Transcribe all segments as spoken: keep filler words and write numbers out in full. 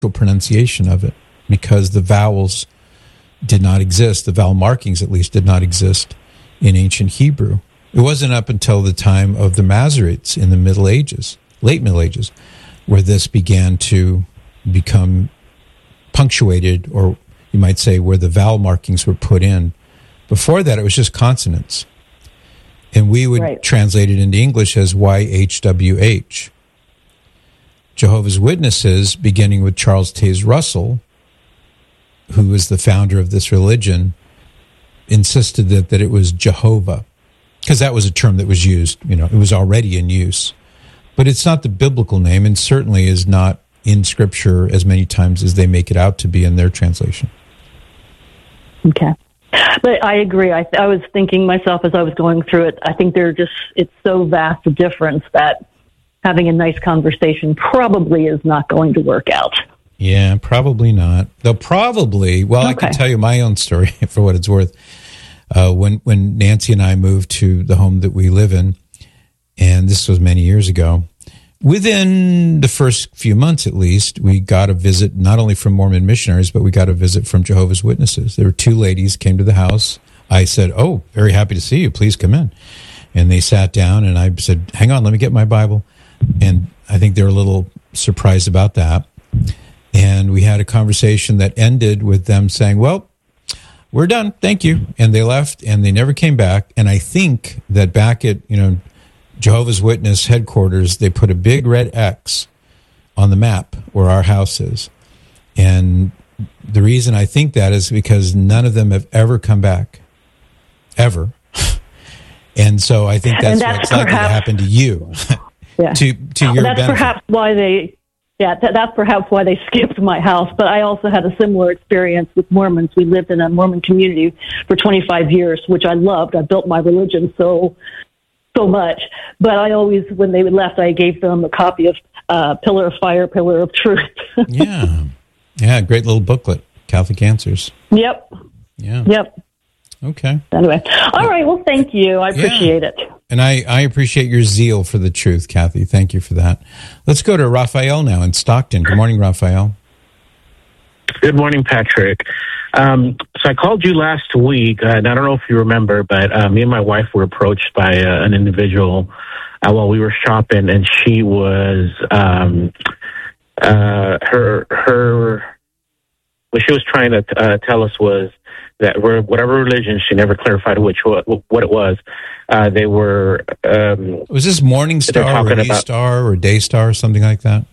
pronunciation of it because the vowels did not exist. The vowel markings, at least, did not exist in ancient Hebrew. It wasn't up until the time of the Masoretes in the Middle Ages, late Middle Ages, where this began to become punctuated, or you might say where the vowel markings were put in. Before that, it was just consonants. And we would right. translate it into English as Y H W H. Jehovah's Witnesses, beginning with Charles Taze Russell, who was the founder of this religion, insisted that, that it was Jehovah, because that was a term that was used, you know, it was already in use. But it's not the biblical name, and certainly is not in Scripture as many times as they make it out to be in their translation. Okay. But I agree. I, I was thinking myself as I was going through it, I think they're just, it's so vast a difference that having a nice conversation probably is not going to work out. Yeah, probably not. They'll probably, well, okay. I can tell you my own story for what it's worth. Uh, when, when Nancy and I moved to the home that we live in, and this was many years ago, within the first few months at least, we got a visit not only from Mormon missionaries, but we got a visit from Jehovah's Witnesses. There were two ladies came to the house. I said, "Oh, very happy to see you. Please come in." And they sat down, and I said, "Hang on, let me get my Bible." And I think they were a little surprised about that. And we had a conversation that ended with them saying, "Well, we're done. Thank you." And they left, and they never came back. And I think that back at, you know, Jehovah's Witness headquarters, they put a big red X on the map where our house is. And the reason I think that is because none of them have ever come back. Ever. And so I think that's, that's what's likely to happen to you. Yeah. to, to your That's benefit. perhaps why they... Yeah, th- that's perhaps why they skipped my house. But I also had a similar experience with Mormons. We lived in a Mormon community for twenty-five years, which I loved. I built my religion so so much. But I always, when they left, I gave them a copy of uh, Pillar of Fire, Pillar of Truth. yeah. Yeah, great little booklet, Catholic Answers. Yep. Yeah. Yep. Okay. Anyway. All right. Well, thank you. I appreciate yeah. it. And I, I appreciate your zeal for the truth, Kathy. Thank you for that. Let's go to Raphael now in Stockton. Good morning, Raphael. Good morning, Patrick. Um, so I called you last week, uh, and I don't know if you remember, but uh, me and my wife were approached by uh, an individual uh, while we were shopping, and she was, um, uh, her, her, what she was trying to uh, tell us was that we're, whatever religion, she never clarified which what, what it was. Uh, they were. Um, was this Morning Star or Day Star or Day Star or something like that?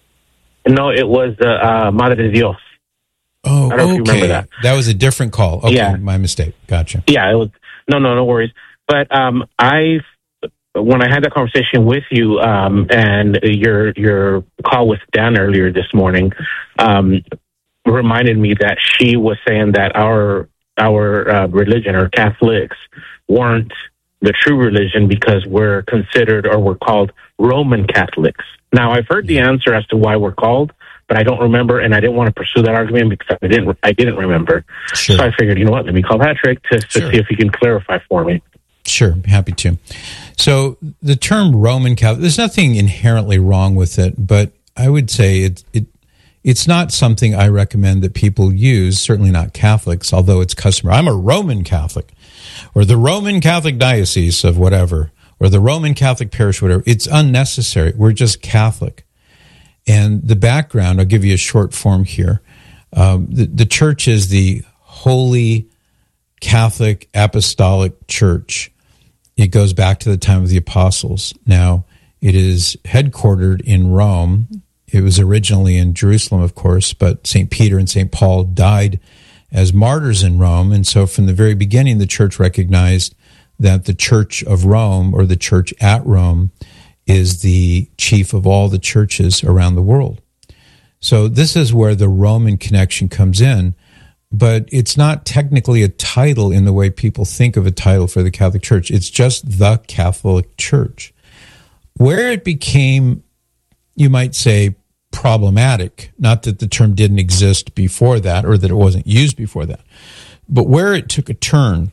No, it was the uh, Madre de Dios. Oh, I don't know okay. if you remember that. That was a different call. Okay, yeah. My mistake. Gotcha. Yeah, it was. No, no, no worries. But um, I, when I had that conversation with you um, and your your call with Dan earlier this morning, um, reminded me that she was saying that our our uh, religion, or Catholics, weren't the true religion because we're considered, or we're called, Roman Catholics. Now, I've heard the answer as to why we're called, but I don't remember, and I didn't want to pursue that argument because I didn't I didn't remember. Sure. So I figured, you know what, let me call Patrick to, to sure. see if he can clarify for me. Sure, happy to. So the term Roman Catholic, there's nothing inherently wrong with it, but I would say it, it it's not something I recommend that people use, certainly not Catholics, although it's customary. I'm a Roman Catholic, or the Roman Catholic Diocese of whatever, or the Roman Catholic Parish, whatever. It's unnecessary. We're just Catholic. And the background, I'll give you a short form here. Um, the, the church is the Holy Catholic Apostolic Church. It goes back to the time of the apostles. Now, it is headquartered in Rome. It was originally in Jerusalem, of course, but Saint Peter and Saint Paul died as martyrs in Rome. And so from the very beginning, the church recognized that the Church of Rome, or the church at Rome, is the chief of all the churches around the world. So this is where the Roman connection comes in, but it's not technically a title in the way people think of a title for the Catholic Church. It's just the Catholic Church. Where it became, you might say, problematic, not that the term didn't exist before that or that it wasn't used before that, but where it took a turn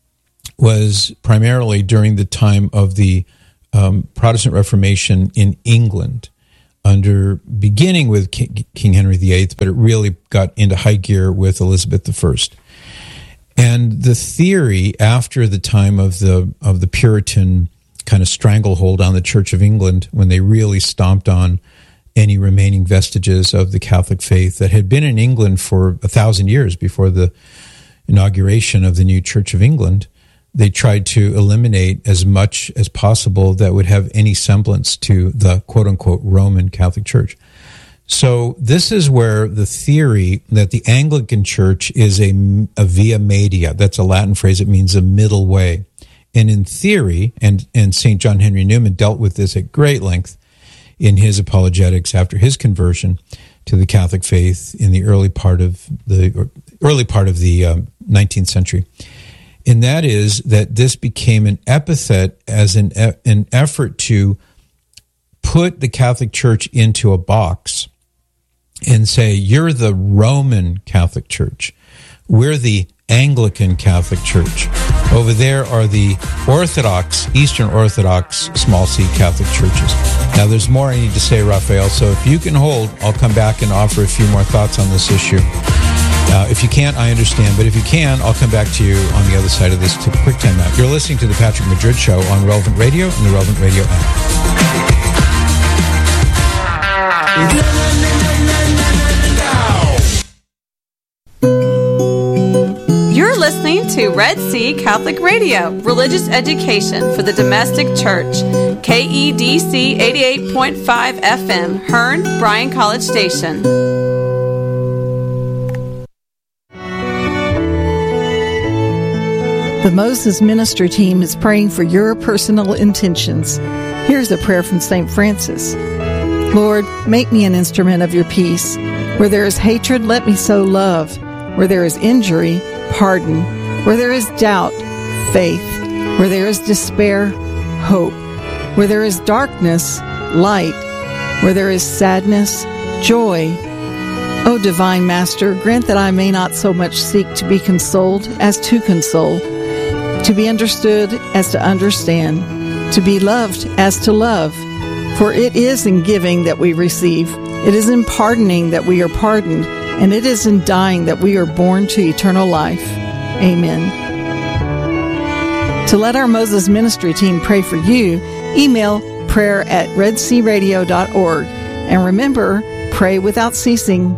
was primarily during the time of the um, Protestant Reformation in England. under beginning with King, King Henry the Eighth, but it really got into high gear with Elizabeth the First. And the theory after the time of the of the Puritan kind of stranglehold on the Church of England, when they really stomped on any remaining vestiges of the Catholic faith that had been in England for a thousand years before the inauguration of the new Church of England, they tried to eliminate as much as possible that would have any semblance to the quote-unquote Roman Catholic Church. So this is where the theory that the Anglican Church is a, a via media, that's a Latin phrase, it means a middle way. And in theory, and, and Saint John Henry Newman dealt with this at great length in his apologetics after his conversion to the Catholic faith in the early part of the early part of the um, nineteenth century. And that is that this became an epithet as an an effort to put the Catholic Church into a box and say, you're the Roman Catholic Church. We're the Anglican Catholic Church. Over there are the Orthodox, Eastern Orthodox, small C Catholic churches. Now, there's more I need to say, Raphael, so if you can hold, I'll come back and offer a few more thoughts on this issue. Uh, if you can't, I understand, but if you can, I'll come back to you on the other side of this to quick time out. You're listening to the Patrick Madrid Show on Relevant Radio and the Relevant Radio app. You're listening to Red Sea Catholic Radio, religious education for the domestic church. K E D C eighty-eight point five F M, Hearn, Bryan College Station. The Moses Ministry Team is praying for your personal intentions. Here's a prayer from Saint Francis. Lord, make me an instrument of your peace. Where there is hatred, let me sow love. Where there is injury, pardon. Where there is doubt, faith. Where there is despair, hope. Where there is darkness, light. Where there is sadness, joy. O Divine Master, grant that I may not so much seek to be consoled as to console, to be understood as to understand, to be loved as to love. For it is in giving that we receive, it is in pardoning that we are pardoned, and it is in dying that we are born to eternal life. Amen. To let our Moses Ministry Team pray for you, email prayer at red sea radio dot org. And remember, pray without ceasing.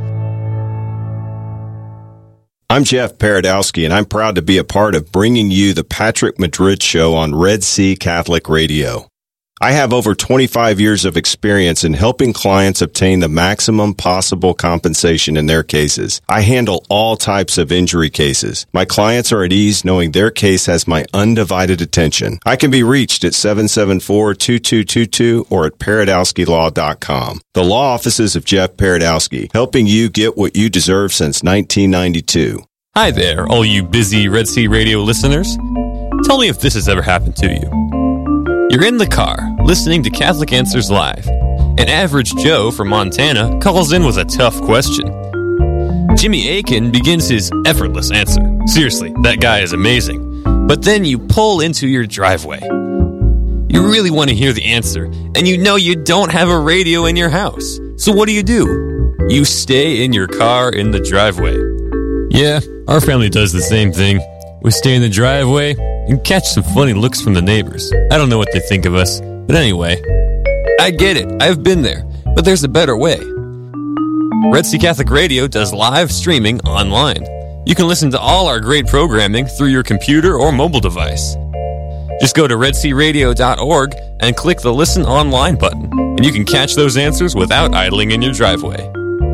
I'm Jeff Paradowski, and I'm proud to be a part of bringing you the Patrick Madrid Show on Red Sea Catholic Radio. I have over twenty-five years of experience in helping clients obtain the maximum possible compensation in their cases. I handle all types of injury cases. My clients are at ease knowing their case has my undivided attention. I can be reached at seven seven four, two two two two or at paradowski law dot com. The law offices of Jeff Paradowski, helping you get what you deserve since nineteen ninety-two. Hi there, all you busy Red Sea Radio listeners. Tell me if this has ever happened to you. You're in the car, listening to Catholic Answers Live. An average Joe from Montana calls in with a tough question. Jimmy Akin begins his effortless answer. Seriously, that guy is amazing. But then you pull into your driveway. You really want to hear the answer, and you know you don't have a radio in your house. So what do you do? You stay in your car in the driveway. Yeah, our family does the same thing. We stay in the driveway and catch some funny looks from the neighbors. I don't know what they think of us, but anyway, I get it. I've been there, but there's a better way. Red Sea Catholic Radio does live streaming online. You can listen to all our great programming through your computer or mobile device. Just go to red sea radio dot org and click the Listen Online button, and you can catch those answers without idling in your driveway.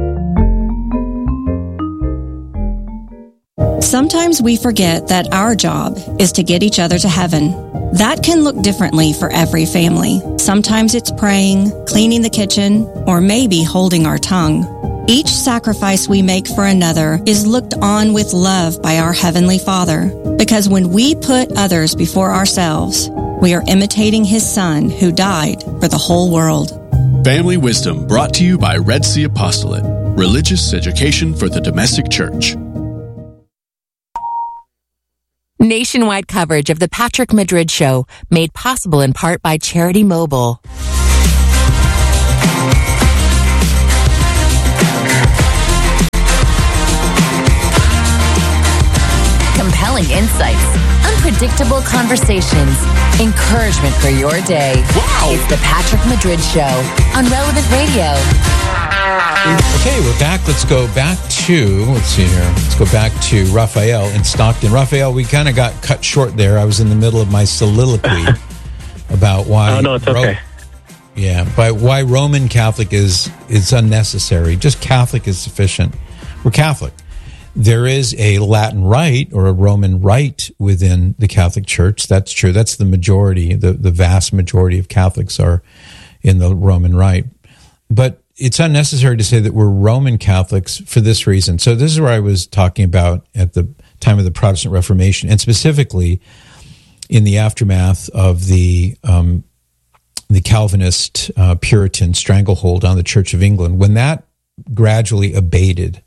Sometimes we forget that our job is to get each other to heaven. That can look differently for every family. Sometimes it's praying, cleaning the kitchen, or maybe holding our tongue. Each sacrifice we make for another is looked on with love by our Heavenly Father, because when we put others before ourselves, we are imitating His Son who died for the whole world. Family Wisdom brought to you by Red Sea Apostolate, religious education for the domestic church. Nationwide coverage of the Patrick Madrid Show, made possible in part by Charity Mobile. insights, unpredictable conversations, encouragement for your day. Wow! It's the Patrick Madrid Show on Relevant Radio. Okay, we're back. Let's go back to, let's see here. Let's go back to Raphael in Stockton. Raphael, we kind of got cut short there. I was in the middle of my soliloquy about why... Oh, no, it's okay. Ro- yeah, by why Roman Catholic is, is unnecessary. Just Catholic is sufficient. We're Catholic. There is a Latin rite or a Roman rite within the Catholic Church. That's true. That's the majority. The, the vast majority of Catholics are in the Roman rite. But it's unnecessary to say that we're Roman Catholics for this reason. So this is where I was talking about at the time of the Protestant Reformation, and specifically in the aftermath of the um, the Calvinist uh, Puritan stranglehold on the Church of England. When that gradually abated,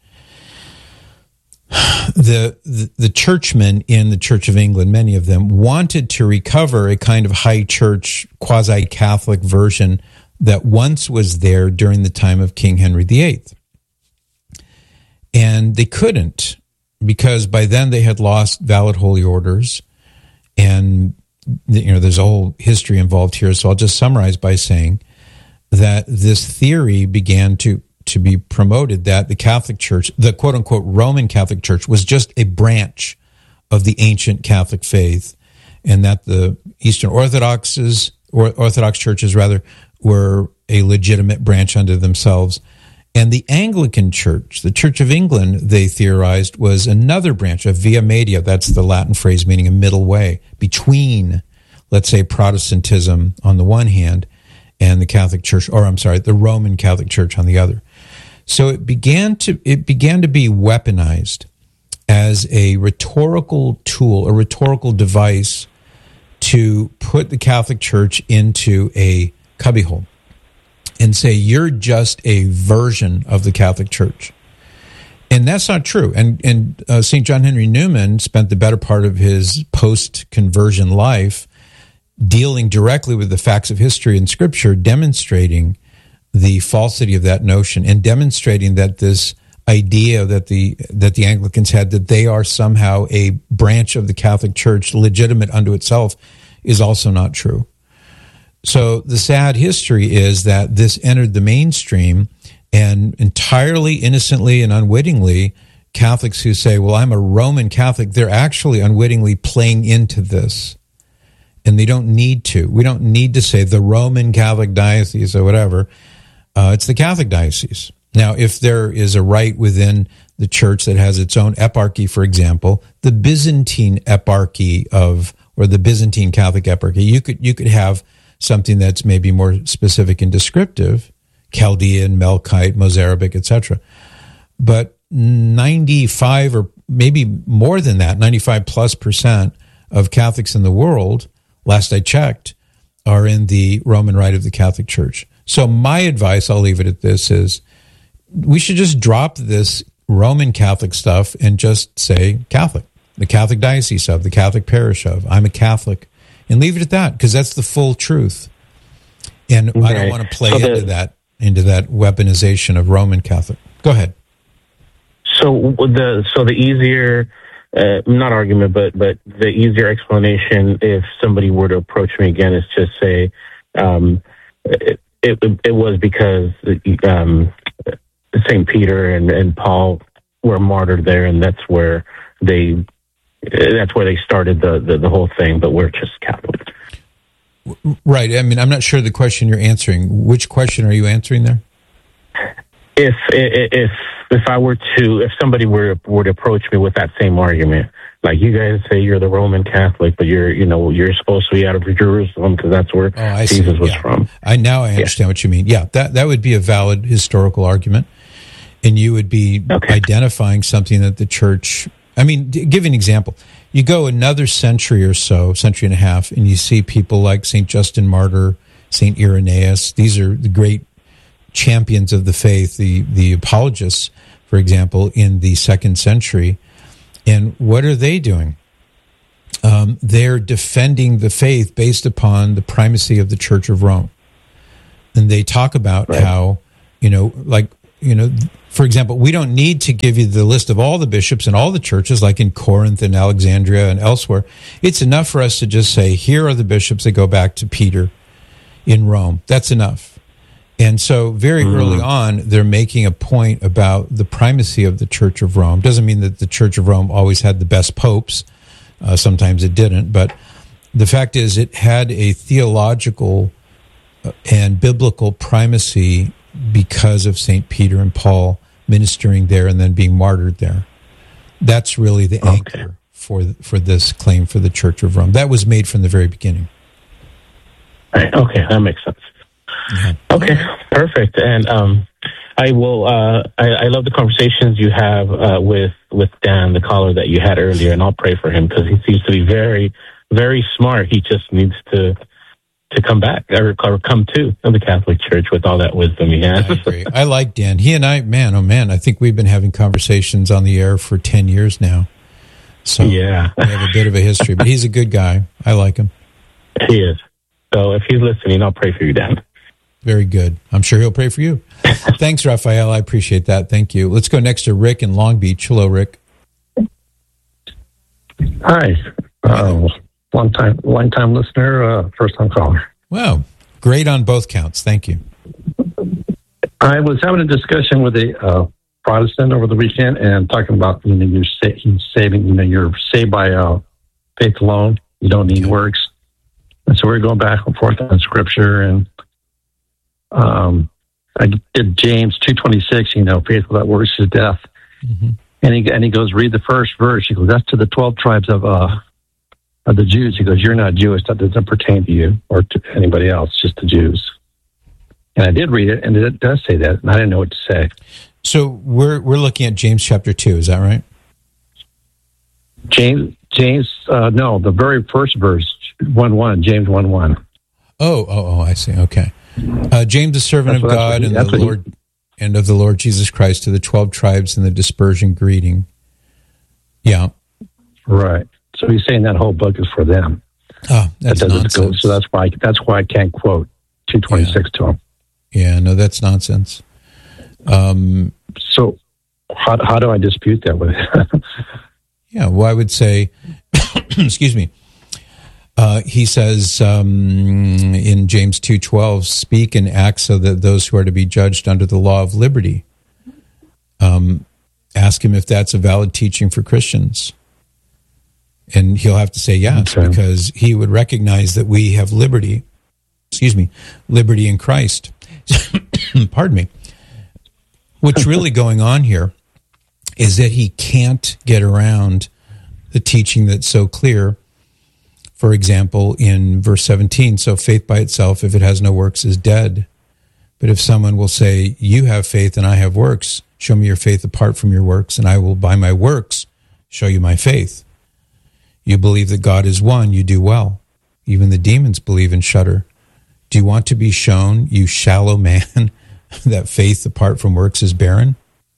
the, the the churchmen in the Church of England, many of them, wanted to recover a kind of high church, quasi-Catholic version that once was there during the time of King Henry the Eighth. And they couldn't, because by then they had lost valid holy orders, and you know there's a whole history involved here. So I'll just summarize by saying that this theory began to, to be promoted that the Catholic Church, the quote-unquote Roman Catholic Church, was just a branch of the ancient Catholic faith, and that the Eastern Orthodoxes, or Orthodox churches rather, were a legitimate branch unto themselves. And the Anglican Church, the Church of England, they theorized, was another branch, a via media. That's the Latin phrase meaning a middle way between, let's say, Protestantism on the one hand and the Catholic Church, or I'm sorry, the Roman Catholic Church on the other. So it began to it began to be weaponized as a rhetorical tool, a rhetorical device to put the Catholic Church into a cubbyhole and say, you're just a version of the Catholic Church. And that's not true. And, and uh, Saint John Henry Newman spent the better part of his post-conversion life dealing directly with the facts of history and Scripture, demonstrating the falsity of that notion and demonstrating that this idea that the that the Anglicans had, that they are somehow a branch of the Catholic Church, legitimate unto itself, is also not true. So the sad history is that this entered the mainstream, and entirely innocently and unwittingly, Catholics who say, well, I'm a Roman Catholic, they're actually unwittingly playing into this. And they don't need to. We don't need to say the Roman Catholic Diocese or whatever. Uh, it's the Catholic Diocese. Now, if there is a rite within the church that has its own eparchy, for example, the Byzantine eparchy of, or the Byzantine Catholic eparchy, you could you could have something that's maybe more specific and descriptive, Chaldean, Melkite, Mozarabic, et cetera. But ninety-five or maybe more than that, ninety-five plus percent of Catholics in the world, last I checked, are in the Roman Rite of the Catholic Church. So my advice, I'll leave it at this, is we should just drop this Roman Catholic stuff and just say Catholic, the Catholic Diocese of, the Catholic Parish of, I'm a Catholic, and leave it at that, because that's the full truth. And okay. I don't want to play so the, into that into that weaponization of Roman Catholic. Go ahead. So the so the easier, uh, not argument, but but the easier explanation, if somebody were to approach me again, is just say um, it, it it was because um, Saint Peter and, and Paul were martyred there, and that's where they that's where they started the, the, the whole thing. But we're just Catholics. Right. I mean, I'm not sure the question you're answering. Which question are you answering there? If if if I were to, if somebody were were to approach me with that same argument, like you guys say you're the Roman Catholic, but you're you know you're supposed to be out of Jerusalem because that's where oh, Jesus was yeah. from. I now I understand yeah. what you mean. Yeah, that that would be a valid historical argument, and you would be okay. identifying something that the church. I mean, give an example. You go another century or so, century and a half, and you see people like Saint Justin Martyr, Saint Irenaeus. These are the great champions of the faith, the, the apologists, for example, in the second century. And what are they doing? Um, they're defending the faith based upon the primacy of the Church of Rome. And they talk about right. how, you know, like you know, for example, we don't need to give you the list of all the bishops in all the churches, like in Corinth and Alexandria and elsewhere. It's enough for us to just say, here are the bishops that go back to Peter in Rome. That's enough. And so very mm. early on, they're making a point about the primacy of the Church of Rome. Doesn't mean that the Church of Rome always had the best popes. Uh, sometimes it didn't. But the fact is, it had a theological and biblical primacy because of Saint Peter and Paul ministering there and then being martyred there. That's really the okay. anchor for for this claim for the Church of Rome. That was made from the very beginning. Right. Okay, that makes sense. Yeah. Okay, perfect. And um, I will. Uh, I, I love the conversations you have uh, with with Dan, the caller that you had earlier, and I'll pray for him because he seems to be very, very smart. He just needs to to come back or, or come to the Catholic Church with all that wisdom he has. I agree. I like Dan. He and I, man, oh man, I think we've been having conversations on the air for ten years now. So yeah, we have a bit of a history, but he's a good guy. I like him. He is. So if he's listening, I'll pray for you, Dan. Very good. I'm sure he'll pray for you. Thanks, Raphael. I appreciate that. Thank you. Let's go next to Rick in Long Beach. Hello, Rick. Hi. Uh, long time, long time listener, uh, first time caller. Wow. Great on both counts. Thank you. I was having a discussion with a uh, Protestant over the weekend and talking about, you know, you're sa- he's saving, you know, you're saved by uh, faith alone. You don't need okay. works. And so we're going back and forth on scripture, and um, I did James two twenty-six, you know, faith without works is death. Mm-hmm. And he and he goes, read the first verse. He goes, that's to the twelve tribes of uh, of the Jews. He goes, you're not Jewish. That doesn't pertain to you or to anybody else, just the Jews. And I did read it, and it does say that, and I didn't know what to say. So we're we're looking at James chapter two. Is that right? James, James, uh, no, the very first verse, one one, James one one. Oh, oh, oh, I see. Okay. Uh, James, the servant that's of God he, and the Lord he, and of the Lord Jesus Christ, to the twelve tribes in the dispersion greeting. Yeah. Right. So he's saying that whole book is for them. Oh, that's that nonsense. Go, so that's why that's why I can't quote two twenty-six yeah. to him. Yeah, no, that's nonsense. Um, so how how do I dispute that with it? Yeah, well, I would say, excuse me, uh, he says um, in James two twelve, speak and act so that those who are to be judged under the law of liberty. Um, ask him if that's a valid teaching for Christians. And he'll have to say yes, okay. because he would recognize that we have liberty, excuse me, liberty in Christ. Pardon me. What's really going on here is that he can't get around the teaching that's so clear. For example, in verse seventeen, so faith by itself, if it has no works, is dead. But if someone will say, you have faith and I have works, show me your faith apart from your works, and I will by my works show you my faith. You believe that God is one, you do well. Even the demons believe and shudder. Do you want to be shown, you shallow man, that faith apart from works is barren?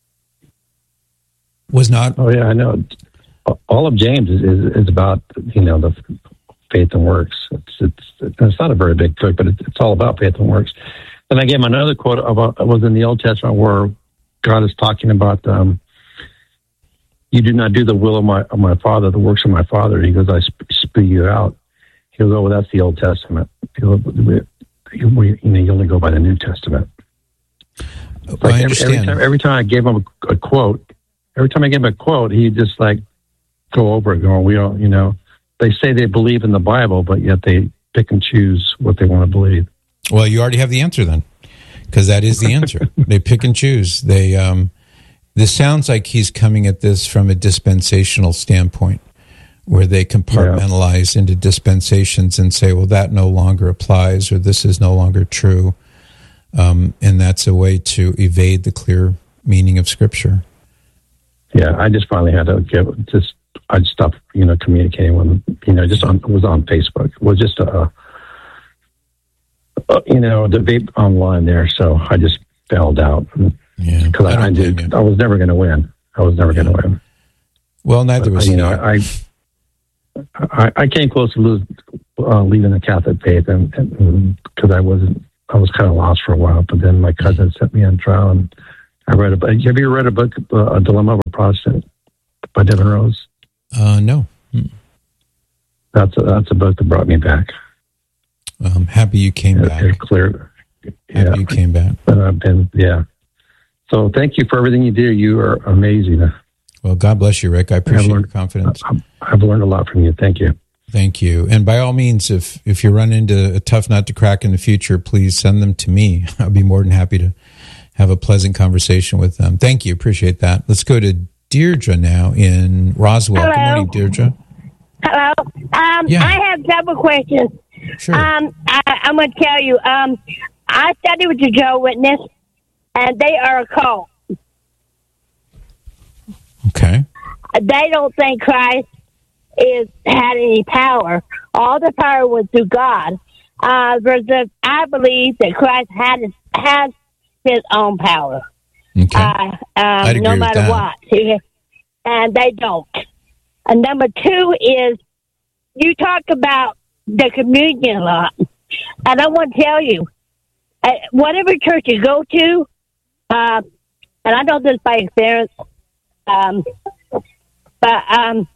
Was not. Oh yeah, I know. All of James is, is, is about, you know, the faith and works. It's it's it's not a very big book, but it's, it's all about faith and works. Then I gave him another quote about was in the Old Testament where God is talking about, um, you do not do the will of my of my Father, the works of my Father. He goes, I sp- spew you out. He goes, oh, well, that's the Old Testament. He goes, we, we, you know, you only go by the New Testament. Like I understand. Every, every time, every time I gave him a, a quote. Every time I give him a quote, he just like go over it, going, we don't, you know, they say they believe in the Bible, but yet they pick and choose what they want to believe. Well, you already have the answer then, because that is the answer. They pick and choose. They, um, this sounds like he's coming at this from a dispensational standpoint, where they compartmentalize yeah. into dispensations and say, well, that no longer applies, or this is no longer true. Um, and that's a way to evade the clear meaning of Scripture. Yeah, I just finally had to give, just, I stopped, you know, communicating with him, you know, just on, it was on Facebook. It was just a, a you know, a debate online there. So I just bailed out. Yeah. Because I, I, I did, I was never going to win. I was never yeah. going to win. Well, neither was you he. know, I, I, I came close to lose, uh, leaving the Catholic faith, and because I wasn't, I was kind of lost for a while. But then my cousin sent me on trial, and I read a book. Have you read a book, uh, A Dilemma of a Protestant, by Devin Rose? Uh, no. Mm. That's a, that's a book that brought me back. I'm happy you came it, back. It cleared. Happy Yeah. you came back. But I've been, yeah. So thank you for everything you do. You are amazing. Well, God bless you, Rick. I appreciate learned, your confidence. I've learned a lot from you. Thank you. Thank you. And by all means, if, if you run into a tough nut to crack in the future, please send them to me. I'll be more than happy to have a pleasant conversation with them. Thank you. Appreciate that. Let's go to Deirdre now in Roswell. Hello. Good morning, Deirdre. Hello. Um, Yeah. I have several questions. Sure. Um, I, I'm going to tell you. Um, I studied with the Jehovah's Witness, and they are a cult. Okay. They don't think Christ is had any power. All the power was through God. Uh, versus, I believe that Christ had his, has his own power. Okay. Uh, I'd um, agree no with matter that. what. And they don't. And number two is you talk about the communion a lot. And I want to tell you, uh, whatever church you go to, uh, and I know this by experience, um, but um,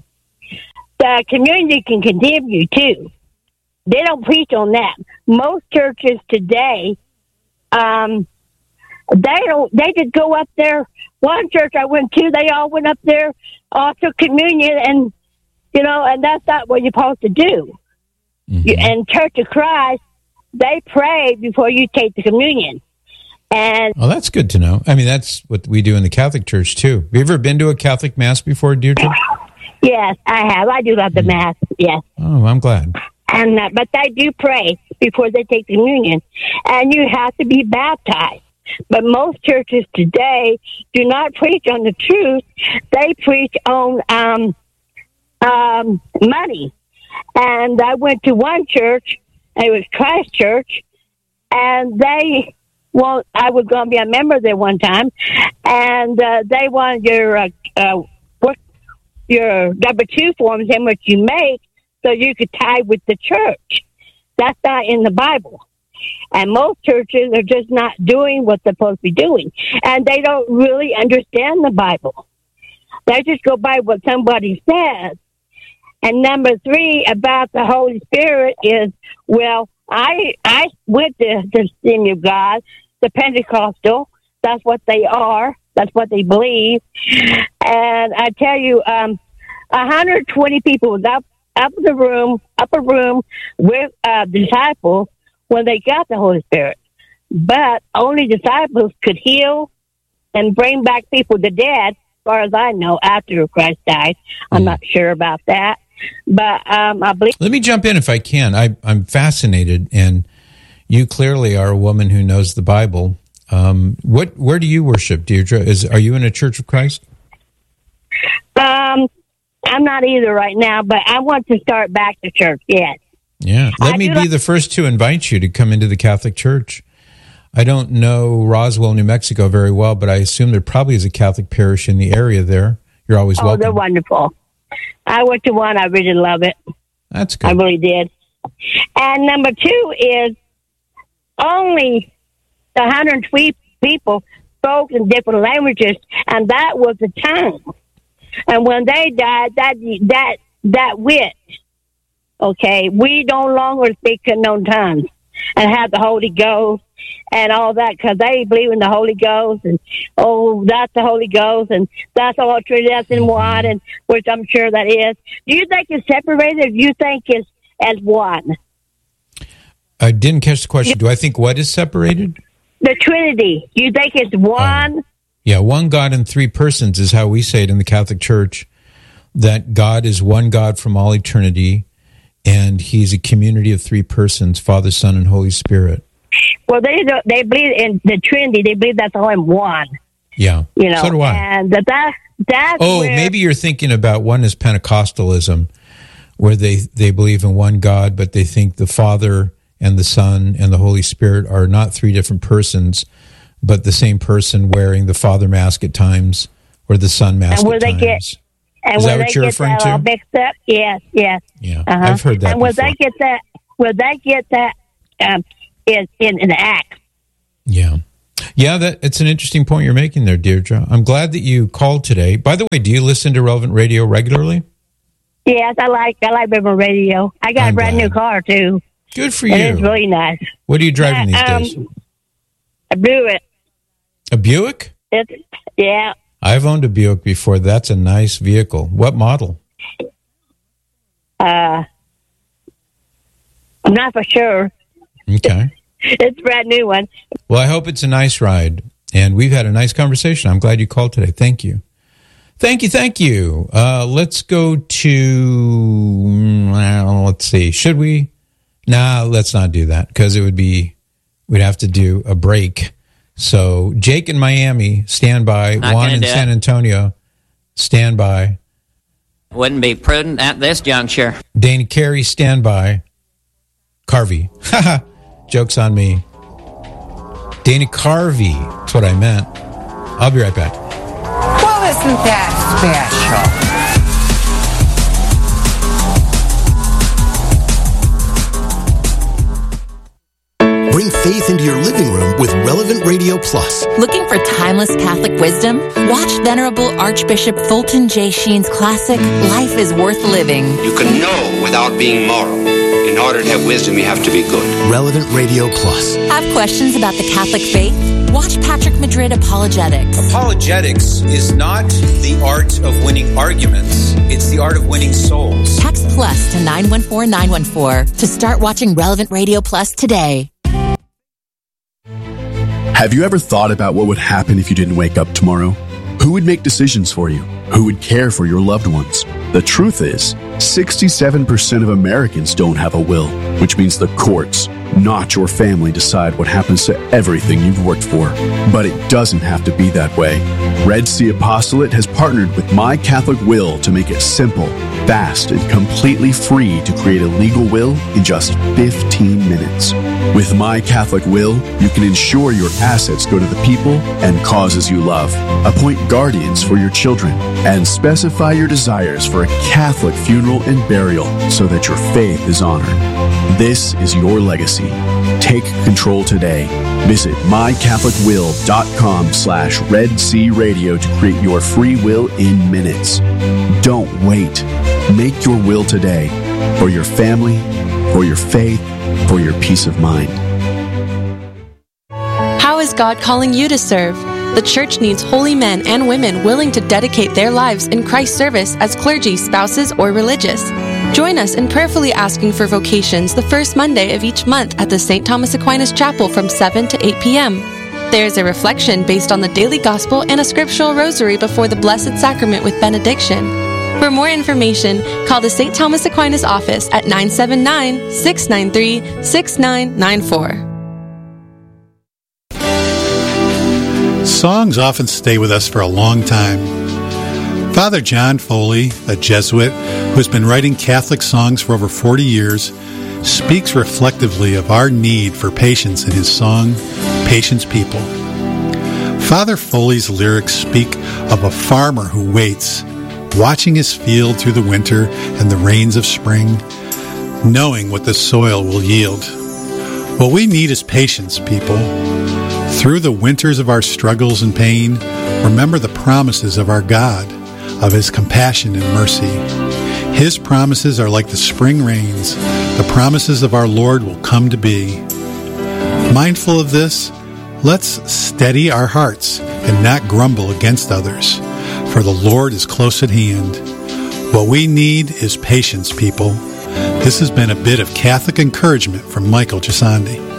the community can condemn you too. They don't preach on that. Most churches today, um, they don't. They just go up there. One church I went to, they all went up there, all took communion, and you know, and that's not what you're supposed to do. Mm-hmm. You, and Church of Christ, they pray before you take the communion. And Well, that's good to know. I mean, that's what we do in the Catholic Church, too. Have you ever been to a Catholic Mass before, Deirdre? yes, I have. I do love the Mass. Yes. Oh, I'm glad. And uh, but they do pray before they take communion, and you have to be baptized. But most churches today do not preach on the truth; they preach on um, um, money. And I went to one church; it was Christ Church, and they well, I was going to be a member there one time, and uh, they wanted your uh, uh, work, your number two forms, how much you make, so you could tie with the church. That's not in the Bible. And most churches are just not doing what they're supposed to be doing. And they don't really understand the Bible. They just go by what somebody says. And number three, about the Holy Spirit is, well, I I went to the Assembly of God, the Pentecostal. That's what they are. That's what they believe. And I tell you, um, one hundred twenty people was up, up in the room, upper room with uh, disciples when they got the Holy Spirit. But only disciples could heal and bring back people to dead, as far as I know, after Christ died. I'm mm. not sure about that. But um, I believe. Let me jump in if I can. I, I'm fascinated, and you clearly are a woman who knows the Bible. Um, what? Where do you worship, Deirdre? Is are you in a Church of Christ? Um, I'm not either right now, but I want to start back to church. Yes. Yeah. Let I me be like- the first to invite you to come into the Catholic Church. I don't know Roswell, New Mexico very well, but I assume there probably is a Catholic parish in the area there. You're always oh, welcome. they're wonderful. I went to one. I really love it. That's good. I really did. And number two is only the one hundred three people spoke in different languages, and that was the tongue. And when they died, that that that went. Okay, we no longer speak in no tongues and have the Holy Ghost and all that, because they believe in the Holy Ghost, and oh, that's the Holy Ghost, and that's all true, that's in one, and which I'm sure that is. Do you think it's separated, or do you think it's as one? I didn't catch the question. Do I think what is separated? The Trinity. Do you think it's one? Oh. Yeah, one God in three persons is how we say it in the Catholic Church, that God is one God from all eternity, and he's a community of three persons, Father, Son, and Holy Spirit. Well, they don't, they believe in the Trinity. They believe that's all in one. Yeah, you know. So do I. And that, that that's oh, where, maybe you're thinking about one is Pentecostalism, where they, they believe in one God, but they think the Father and the Son and the Holy Spirit are not three different persons, but the same person wearing the Father mask at times or the Son mask and where at they times. Get, and is where that what they you're get referring that to? all mixed up? Yes, yes. Yeah, uh-huh. I've heard that And where before. they get that, where they get that um, is in, in the Acts. Yeah. Yeah, that it's an interesting point you're making there, Deirdre. I'm glad that you called today. By the way, do you listen to Relevant Radio regularly? Yes, I like I like Relevant Radio. I got I'm a brand glad. new car too. Good for And you. it's really nice. What are you driving these um, days? A Buick. A Buick? It's yeah. I've owned a Buick before. That's a nice vehicle. What model? Uh, I'm not for sure. Okay. It's a brand new one. Well, I hope it's a nice ride. And we've had a nice conversation. I'm glad you called today. Thank you. Thank you, thank you. Uh, let's go to, well, let's see. Should we? Nah, let's not do that because it would be, we'd have to do a break. So Jake in Miami, stand by. Not Juan gonna in do San it. Antonio, stand by. Wouldn't be prudent at this juncture. Dana Carey, stand by. Carvey. Haha. Joke's on me. Dana Carvey. That's what I meant. I'll be right back. Well, isn't that special? Bring faith into your living room with Relevant Radio Plus. Looking for timeless Catholic wisdom? Watch Venerable Archbishop Fulton J. Sheen's classic, Life is Worth Living. You can know without being moral. In order to have wisdom, you have to be good. Relevant Radio Plus. Have questions about the Catholic faith? Watch Patrick Madrid Apologetics. Apologetics is not the art of winning arguments. It's the art of winning souls. Text plus to nine one four nine one four to start watching Relevant Radio Plus today. Have you ever thought about what would happen if you didn't wake up tomorrow? Who would make decisions for you? Who would care for your loved ones? The truth is, sixty-seven percent of Americans don't have a will, which means the courts, not your family, decide what happens to everything you've worked for. But it doesn't have to be that way. Red Sea Apostolate has partnered with My Catholic Will to make it simple, fast, and completely free to create a legal will in just fifteen minutes. With My Catholic Will, you can ensure your assets go to the people and causes you love, appoint guardians for your children, and specify your desires for a Catholic funeral and burial so that your faith is honored. This is your legacy. Take control today. Visit mycatholicwill.com slash Red Sea Radio to create your free will in minutes. Don't wait. Make your will today for your family, for your faith, for your peace of mind. How is God calling you to serve? The church needs holy men and women willing to dedicate their lives in Christ's service as clergy, spouses, or religious. Join us in prayerfully asking for vocations the first Monday of each month at the Saint Thomas Aquinas Chapel from seven to eight p.m. There's a reflection based on the daily gospel and a scriptural rosary before the Blessed Sacrament with benediction. For more information, call the Saint Thomas Aquinas office at nine seven nine, six nine three, six nine nine four. Songs often stay with us for a long time. Father John Foley, a Jesuit who has been writing Catholic songs for over forty years, speaks reflectively of our need for patience in his song, Patience People. Father Foley's lyrics speak of a farmer who waits, watching his field through the winter and the rains of spring, knowing what the soil will yield. What we need is patience, people. Through the winters of our struggles and pain, remember the promises of our God, of His compassion and mercy. His promises are like the spring rains. The promises of our Lord will come to be. Mindful of this, let's steady our hearts and not grumble against others, for the Lord is close at hand. What we need is patience, people. This has been a bit of Catholic encouragement from Michael Gisandi.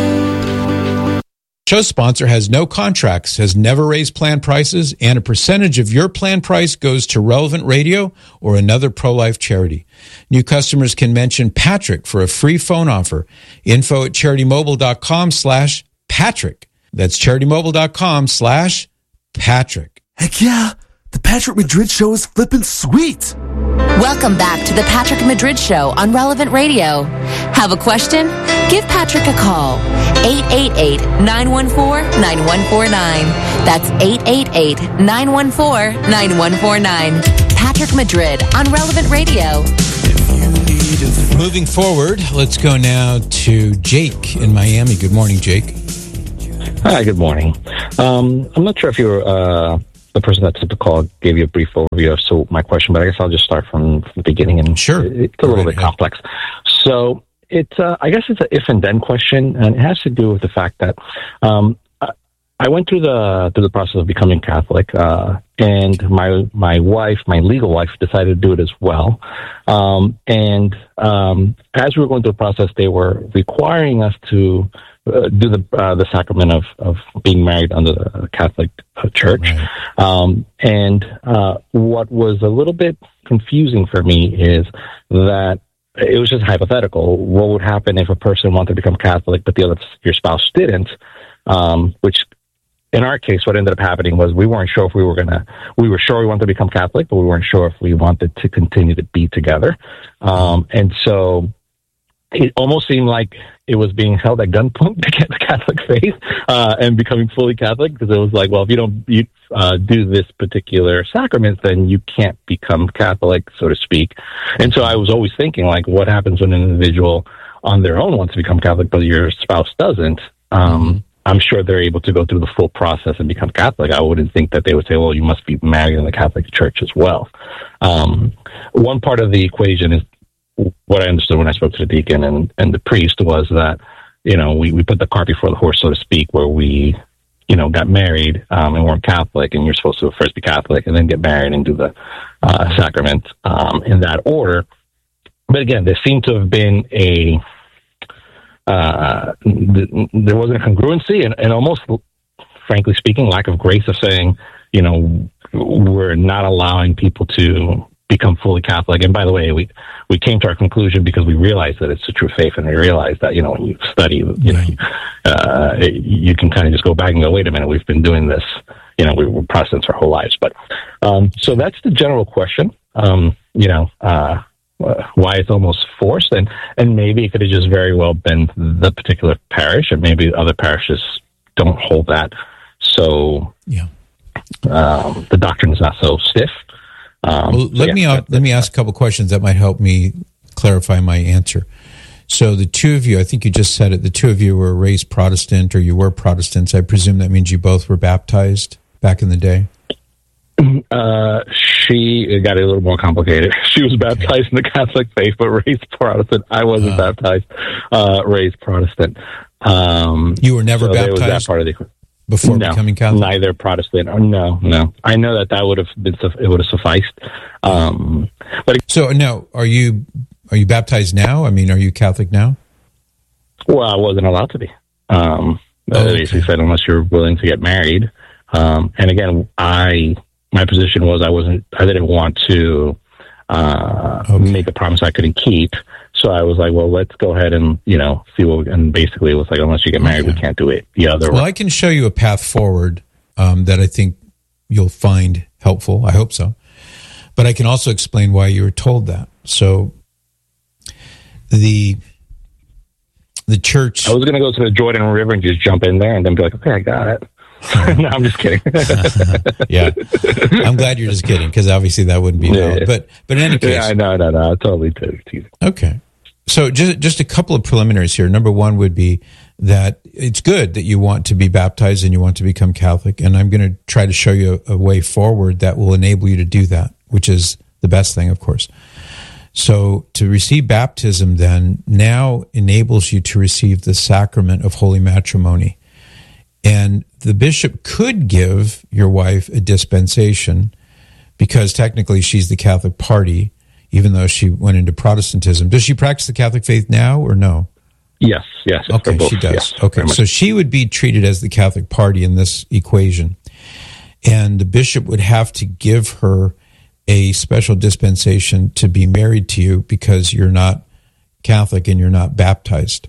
Show sponsor has no contracts, has never raised plan prices, and a percentage of your plan price goes to Relevant Radio or another pro-life charity. New customers can mention Patrick for a free phone offer. Info at charitymobile.com slash Patrick. That's charitymobile.com slash Patrick. Heck yeah, the Patrick Madrid Show is flippin' sweet. Welcome back to the Patrick Madrid Show on Relevant Radio. Have a question? Give Patrick a call. eight eight eight, nine one four, nine one four nine. That's eight eight eight, nine one four, nine one four nine. Patrick Madrid on Relevant Radio. Moving forward, let's go now to Jake in Miami. Good morning, Jake. Hi, good morning. Um, I'm not sure if you're uh, the person that took the call, gave you a brief overview of so my question, but I guess I'll just start from, from the beginning. And sure, it's a little bit complex. So it's, uh, I guess it's an if and then question, and it has to do with the fact that um, I went through the through the process of becoming Catholic, uh, and my my wife, my legal wife, decided to do it as well. Um, and um, as we were going through the process, they were requiring us to uh, do the uh, the sacrament of, of being married under the Catholic Church. Right. Um, and uh, what was a little bit confusing for me is that it was just hypothetical. What would happen if a person wanted to become Catholic, but the other your spouse didn't? Um, which in our case, what ended up happening was we weren't sure if we were going to, we were sure we wanted to become Catholic, but we weren't sure if we wanted to continue to be together. Um, and so it almost seemed like it was being held at gunpoint to get the Catholic faith uh, and becoming fully Catholic, because it was like, well, if you don't you, uh, do this particular sacrament, then you can't become Catholic, so to speak. And so I was always thinking, like, what happens when an individual on their own wants to become Catholic, but your spouse doesn't? Um, I'm sure they're able to go through the full process and become Catholic. I wouldn't think that they would say, well, you must be married in the Catholic Church as well. Um, one part of the equation is what I understood when I spoke to the deacon and, and the priest was that, you know, we, we put the cart before the horse, so to speak, where we, you know, got married um, and weren't Catholic, and you're supposed to first be Catholic and then get married and do the uh, sacrament um, in that order. But again, there seemed to have been a Uh, th- there wasn't a congruency and, and almost, frankly speaking, lack of grace of saying, you know, we're not allowing people to become fully Catholic. And by the way, we, we came to our conclusion because we realized that it's a true faith, and we realized that, you know, when you study, you know, uh, you can kind of just go back and go, wait a minute, we've been doing this, you know, we were Protestants our whole lives. But um, so that's the general question, um, you know, uh, Uh, why it's almost forced, and, and maybe it could have just very well been the particular parish, and maybe other parishes don't hold that. So yeah, um, the doctrine is not so stiff. Um, well, let so yeah, me uh, let me ask a couple questions that might help me clarify my answer. So the two of you, I think you just said it, the two of you were raised Protestant, or you were Protestants. I presume that means you both were baptized back in the day? Uh, she it got a little more complicated. She was baptized okay. in the Catholic faith, but raised Protestant. I wasn't uh, baptized, uh, raised Protestant. Um, you were never so baptized that part of the, before no, becoming Catholic? Neither Protestant. Or no, no. I know that that would have been, it would have sufficed. Um, but it, so now, are you are you baptized now? I mean, are you Catholic now? Well, I wasn't allowed to be. Um, oh, they basically okay. said unless you're willing to get married. Um, and again, I. My position was I wasn't, I didn't want to uh, okay. make a promise I couldn't keep. So I was like, well, let's go ahead and, you know, see what, we, and basically it was like, unless you get married, okay. we can't do it the other well, way. I can show you a path forward um, that I think you'll find helpful. I hope so. But I can also explain why you were told that. So the, the church. I was going to go to the Jordan River and just jump in there and then be like, okay, I got it. No, I'm just kidding. Yeah, I'm glad you're just kidding, because obviously that wouldn't be valid. Yeah. But but in any case, yeah, no, no, no, totally teasing. Okay, so just just a couple of preliminaries here. Number one would be that it's good that you want to be baptized and you want to become Catholic, and I'm going to try to show you a, a way forward that will enable you to do that, which is the best thing, of course. So to receive baptism then now enables you to receive the sacrament of holy matrimony. And the bishop could give your wife a dispensation because technically she's the Catholic party, even though she went into Protestantism. Does she practice the Catholic faith now or no? Yes, yes. Okay, both, she does. Yes, okay, so she would be treated as the Catholic party in this equation. And the bishop would have to give her a special dispensation to be married to you because you're not Catholic and you're not baptized.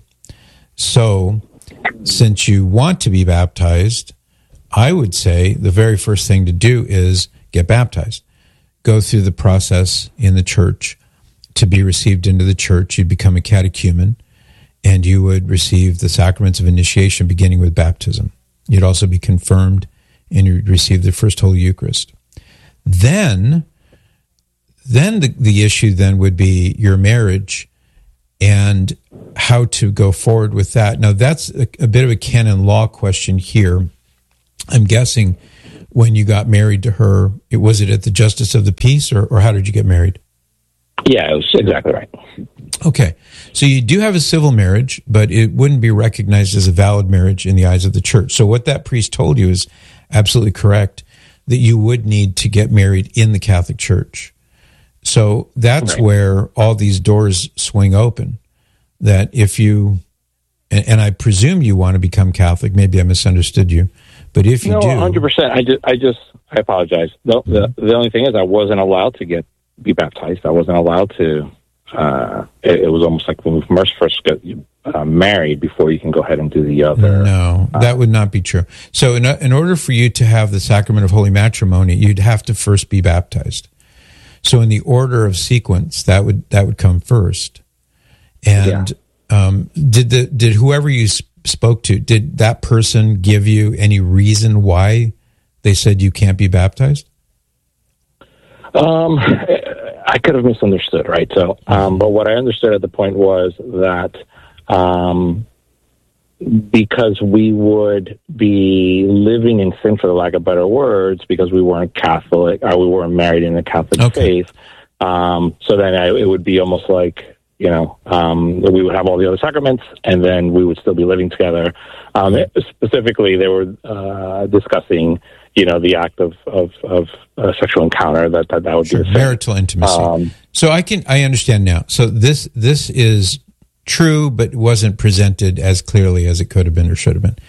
So since you want to be baptized, I would say the very first thing to do is get baptized. Go through the process in the church. To be received into the church, you'd become a catechumen, and you would receive the sacraments of initiation beginning with baptism. You'd also be confirmed, and you'd receive the first Holy Eucharist. Then, then the, the issue then would be your marriage. and how to go forward with that. Now, that's a, a bit of a canon law question here. I'm guessing when you got married to her, it was it at the Justice of the Peace, or, or how did you get married? Yeah, it was exactly right. Okay. So you do have a civil marriage, but it wouldn't be recognized as a valid marriage in the eyes of the church. So what that priest told you is absolutely correct, that you would need to get married in the Catholic Church. So that's right. Where all these doors swing open. That if you, and, and I presume you want to become Catholic, maybe I misunderstood you, but if you no, do. No, one hundred percent. I just, I just, I apologize. The, the, the only thing is I wasn't allowed to get, be baptized. I wasn't allowed to, uh, it, it was almost like when we first got uh, married before you can go ahead and do the other. No, uh, that would not be true. So in, in order for you to have the sacrament of holy matrimony, you'd have to first be baptized. So in the order of sequence, that would, that would come first. And yeah. um, did the did whoever you sp- spoke to, did that person give you any reason why they said you can't be baptized? Um, I could have misunderstood, right? So, um, but what I understood at the point was that um, because we would be living in sin, for the lack of better words, because we weren't Catholic, or we weren't married in the Catholic okay. faith. Um, so then I, it would be almost like, you know, um, we would have all the other sacraments, and then we would still be living together. Um, it, specifically, they were uh, discussing, you know, the act of of, of uh, sexual encounter. That that, that would sure. be the marital intimacy. Um, so I can I understand now. So this this is true, but wasn't presented as clearly as it could have been or should have been.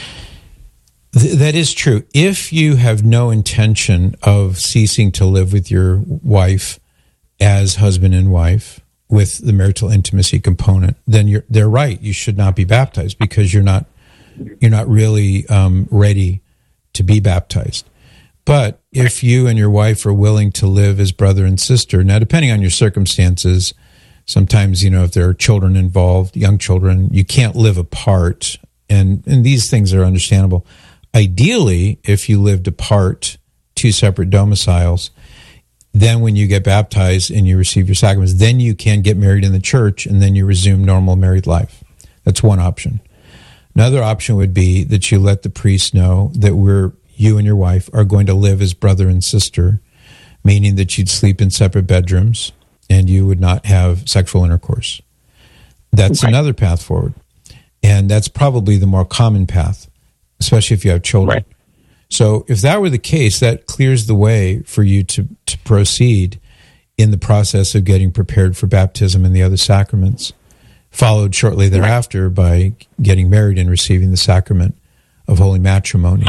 Th- that is true. If you have no intention of ceasing to live with your wife as husband and wife, with the marital intimacy component, then you're they're right. You should not be baptized because you're not you're not really um, ready to be baptized. But if you and your wife are willing to live as brother and sister, now depending on your circumstances, sometimes, you know, if there are children involved, young children, you can't live apart, and and these things are understandable. Ideally, if you lived apart, two separate domiciles, then when you get baptized and you receive your sacraments, then you can get married in the church, and then you resume normal married life. That's one option. Another option would be that you let the priest know that we're you and your wife are going to live as brother and sister, meaning that you'd sleep in separate bedrooms and you would not have sexual intercourse. That's right. Another path forward. And that's probably the more common path, especially if you have children. Right. So if that were the case, that clears the way for you to, to proceed in the process of getting prepared for baptism and the other sacraments, followed shortly thereafter right. by getting married and receiving the sacrament of holy matrimony.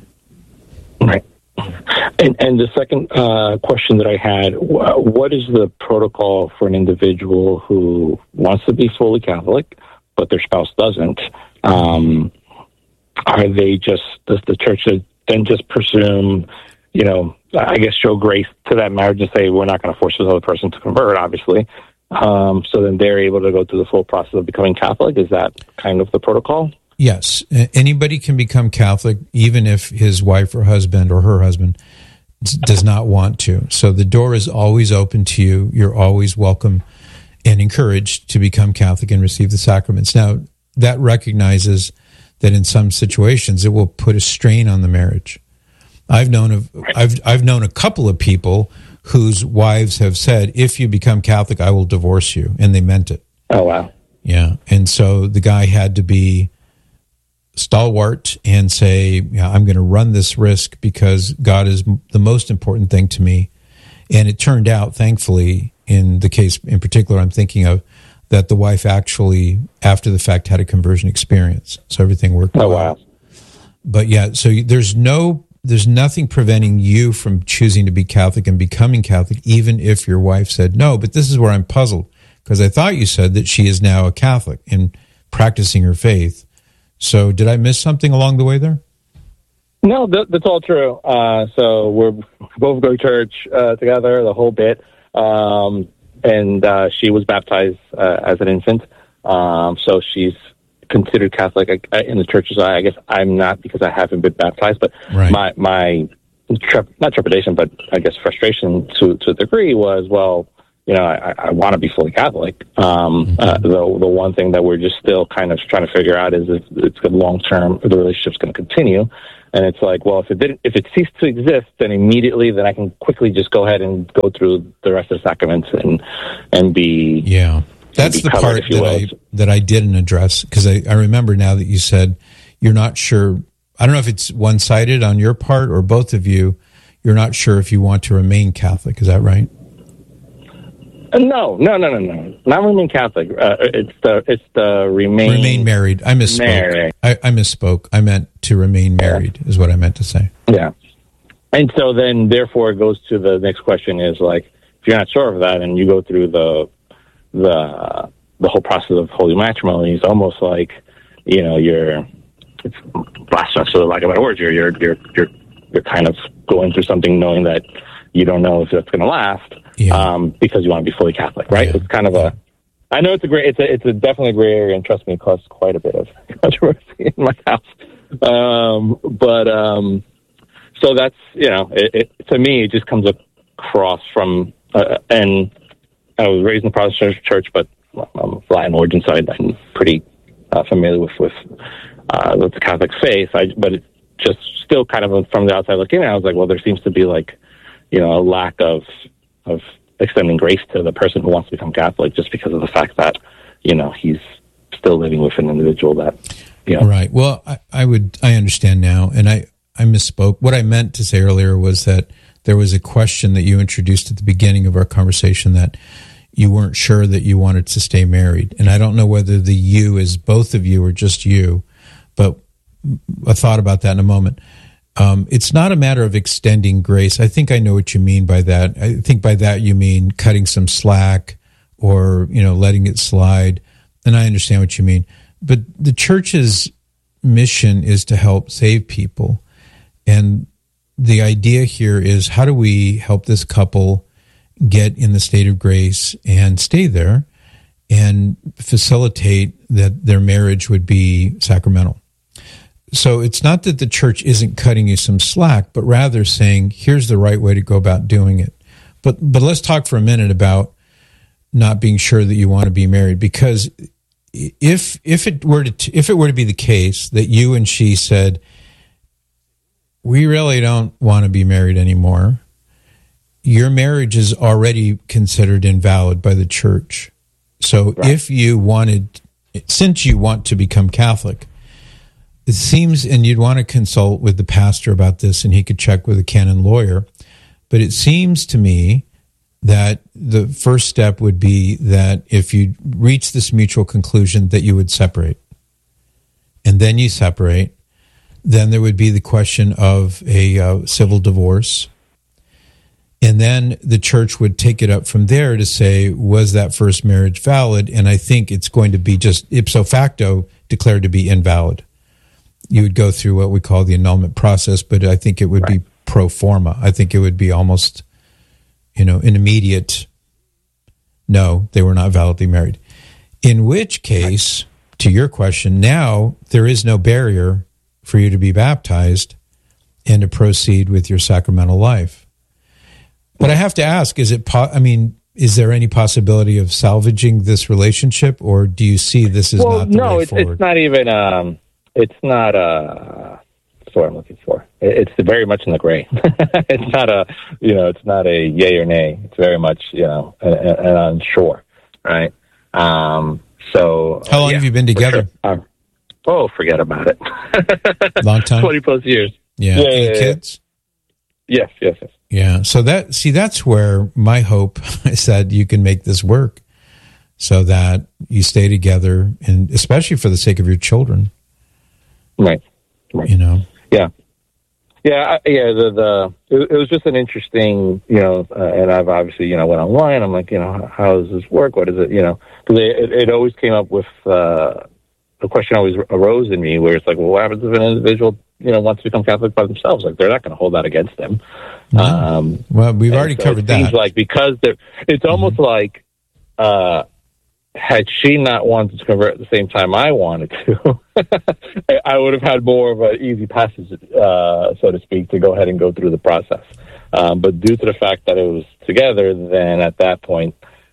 Right. And, and the second uh, question that I had, what is the protocol for an individual who wants to be fully Catholic, but their spouse doesn't? Um, are they just, does the church then just presume, you know, I guess show grace to that marriage and say, we're not going to force this other person to convert, obviously. Um, so then they're able to go through the full process of becoming Catholic. Is that kind of the protocol? Yes. Anybody can become Catholic, even if his wife or husband or her husband does not want to. So the door is always open to you. You're always welcome and encouraged to become Catholic and receive the sacraments. Now, that recognizes that in some situations it will put a strain on the marriage. I've known of I've I've known a couple of people whose wives have said, if you become Catholic, I will divorce you, and they meant it. Oh, wow. Yeah. And so the guy had to be stalwart and say, yeah, I'm going to run this risk because God is the most important thing to me. And it turned out, thankfully, in the case in particular I'm thinking of, that the wife actually, after the fact, had a conversion experience. So everything worked oh, well. Wow. But yeah, so there's no, there's nothing preventing you from choosing to be Catholic and becoming Catholic, even if your wife said no. But this is where I'm puzzled, because I thought you said that she is now a Catholic and practicing her faith. So did I miss something along the way there? No, that, that's all true. Uh, so we're both going to church uh, together, the whole bit. Um, and uh, she was baptized uh, as an infant. Um, so she's considered Catholic in the church's eye. I guess I'm not, because I haven't been baptized, but right. my, my trep- not trepidation, but I guess frustration to, to a degree was, well, you know, I, I want to be fully Catholic. Um, Mm-hmm. uh, the the one thing that we're just still kind of trying to figure out is if it's good long term, the relationship's going to continue. And it's like, well, if it didn't, if it ceased to exist, then immediately, then I can quickly just go ahead and go through the rest of the sacraments and and be yeah. That's be the covered, part if you that will. I that I didn't address, because I, I remember now that you said you're not sure. I don't know if it's one sided on your part or both of you. You're not sure if you want to remain Catholic. Is that right? Uh, no, no, no, no, no. Not remain Catholic. Uh, it's the it's the remain Remain married. I misspoke. Married. I, I misspoke. I meant to remain married is what I meant to say. Yeah. And so then, therefore, it goes to the next question is like, if you're not sure of that, and you go through the the the whole process of holy matrimony, it's almost like, you know, you're it's blasphemous, for lack of a better word. You're you're you're you're you're kind of going through something knowing that you don't know if that's going to last, yeah. um, because you want to be fully Catholic, right? Yeah. It's kind of a. I know it's a great. It's a it's a definitely a gray area, and trust me, it caused quite a bit of controversy in my house. Um, but um, so that's you know, it, it, to me, it just comes across from uh, and I was raised in the Protestant church, but I'm of Latin origin, so I'm pretty uh, familiar with with, uh, with the Catholic faith. I, but it just still kind of from the outside looking in, I was like, well, there seems to be like, you know, a lack of of extending grace to the person who wants to become Catholic just because of the fact that, you know, he's still living with an individual that, you know. Right. Well, I, I would, I understand now. And I, I misspoke. What I meant to say earlier was that there was a question that you introduced at the beginning of our conversation that you weren't sure that you wanted to stay married. And I don't know whether the you is both of you or just you, but a thought about that in a moment. Um, it's not a matter of extending grace. I think I know what you mean by that. I think by that you mean cutting some slack or, you know, letting it slide. And I understand what you mean. But the church's mission is to help save people. And the idea here is, how do we help this couple get in the state of grace and stay there and facilitate that their marriage would be sacramental? So it's not that the church isn't cutting you some slack, but rather saying, here's the right way to go about doing it. But but let's talk for a minute about not being sure that you want to be married, because if if it were to if it were to be the case that you and she said, we really don't want to be married anymore, your marriage is already considered invalid by the church. So right. if you wanted, since you want to become Catholic, it seems, and you'd want to consult with the pastor about this, and he could check with a canon lawyer, but it seems to me that the first step would be that if you reach this mutual conclusion that you would separate, and then you separate, then there would be the question of a uh, civil divorce, and then the church would take it up from there to say, was that first marriage valid? And I think it's going to be just ipso facto declared to be invalid. You would go through what we call the annulment process, but I think it would right. be pro forma. I think it would be almost, you know, an immediate, no, they were not validly married. In which case, right. to your question, now there is no barrier for you to be baptized and to proceed with your sacramental life. But I have to ask, is it, po- I mean, is there any possibility of salvaging this relationship, or do you see this as well, not the no, way it's, forward? No, it's not even... Um... It's not uh that's what I'm looking for. It's very much in the gray. It's not a, you know, it's not a yay or nay. It's very much, you know, an, an unsure, right? Um, so how long yeah, have you been together? Sure. Um, oh, forget about it. Long time. Twenty plus years. Yeah. yeah Any yeah, kids? Yes, yes, yes. Yeah. So that see, that's where my hope is that you can make this work, so that you stay together, and especially for the sake of your children. Right. right. You know? Yeah. Yeah. I, yeah. The, the, it, it was just an interesting, you know, uh, and I've obviously, you know, went online. I'm like, you know, how, how does this work? What is it? You know, because it, it always came up with, uh, the question always arose in me where it's like, well, what happens if an individual, you know, wants to become Catholic by themselves? Like, they're not going to hold that against them. No. Um, well, we've already so covered it that. Seems like because they're, it's almost mm-hmm. like, uh, had she not wanted to convert at the same time I wanted to, I would have had more of an easy passage, uh, so to speak, to go ahead and go through the process. Um, but due to the fact that it was together, then at that point,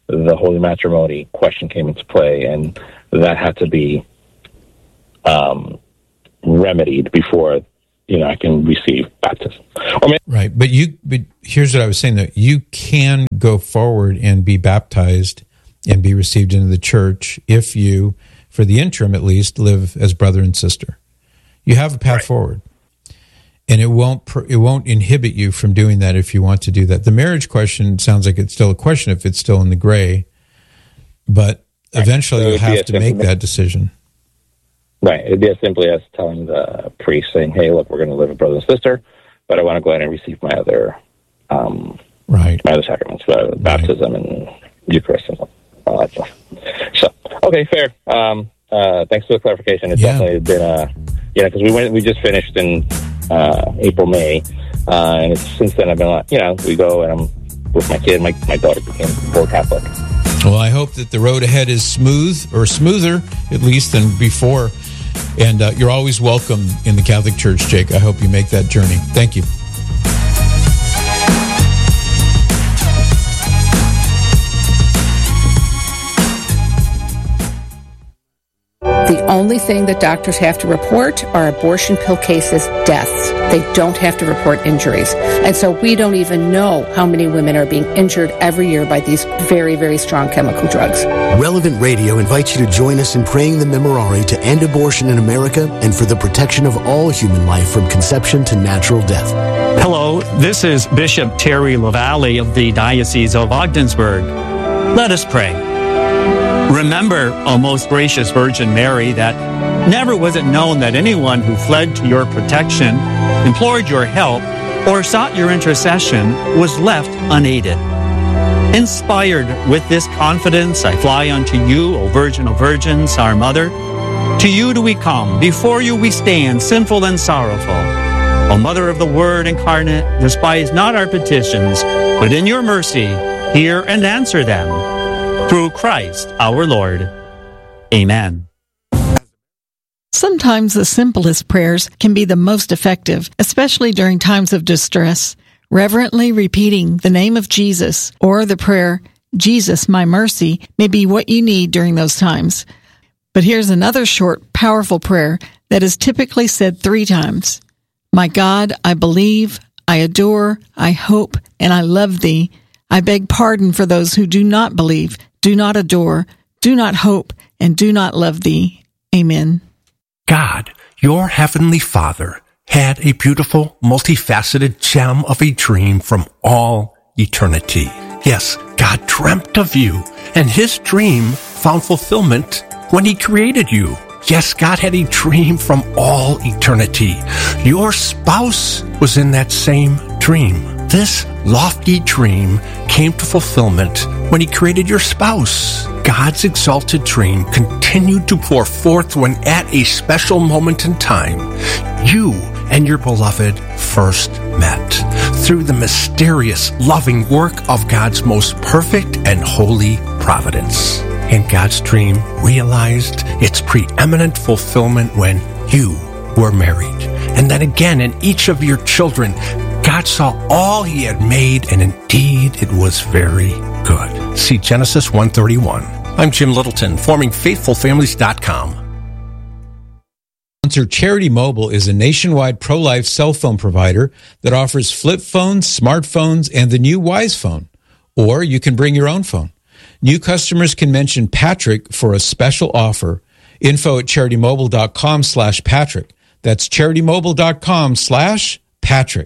the holy matrimony question came into play, and that had to be um, remedied before, you know, I can receive baptism. Or maybe- right, but you. But here's what I was saying: that you can go forward and be baptized and be received into the church if you, for the interim at least, live as brother and sister. You have a path right. forward, and it won't it won't inhibit you from doing that if you want to do that. The marriage question sounds like it's still a question if it's still in the gray, but eventually so you'll have to make that decision. Right. It'd be as simply as telling the priest, saying, "Hey, look, we're going to live as brother and sister, but I want to go ahead and receive my other, um, right, my other sacraments, uh, right. baptism and Eucharist and all that stuff." So, okay, fair. Um, uh, thanks for the clarification. It's yeah. definitely been a, you know, because we went, we just finished in uh, April, May, uh, and it's, since then I've been like, you know, we go and I'm with my kid. My my daughter became full Catholic. Well, I hope that the road ahead is smooth, or smoother at least than before. And uh, you're always welcome in the Catholic Church, Jake. I hope you make that journey. Thank you. The only thing that doctors have to report are abortion pill cases, deaths. They don't have to report injuries. And so we don't even know how many women are being injured every year by these very, very strong chemical drugs. Relevant Radio invites you to join us in praying the Memorare to end abortion in America and for the protection of all human life from conception to natural death. Hello, this is Bishop Terry LaValle of the Diocese of Ogdensburg. Let us pray. Remember, O most gracious Virgin Mary, that never was it known that anyone who fled to your protection, implored your help, or sought your intercession was left unaided. Inspired with this confidence, I fly unto you, O Virgin of Virgins, our Mother. To you do we come, before you we stand, sinful and sorrowful. O Mother of the Word incarnate, despise not our petitions, but in your mercy hear and answer them. Through Christ our Lord. Amen. Sometimes the simplest prayers can be the most effective, especially during times of distress. Reverently repeating the name of Jesus or the prayer, Jesus, my mercy, may be what you need during those times. But here's another short, powerful prayer that is typically said three times. My God, I believe, I adore, I hope, and I love thee. I beg pardon for those who do not believe, do not adore, do not hope, and do not love thee. Amen. God, your heavenly Father, had a beautiful, multifaceted gem of a dream from all eternity. Yes, God dreamt of you, and his dream found fulfillment when he created you. Yes, God had a dream from all eternity. Your spouse was in that same dream. This lofty dream came to fulfillment when he created your spouse. God's exalted dream continued to pour forth when at a special moment in time, you and your beloved first met through the mysterious, loving work of God's most perfect and holy providence. And God's dream realized its preeminent fulfillment when you were married. And then again in each of your children, God saw all he had made, and indeed it was very good. See Genesis one thirty-one. I'm Jim Littleton, forming faithful families dot com. Sponsor Charity Mobile is a nationwide pro-life cell phone provider that offers flip phones, smartphones, and the new Wise Phone. Or you can bring your own phone. New customers can mention Patrick for a special offer. Info at charitymobile.com slash Patrick. That's charitymobile.com slash Patrick.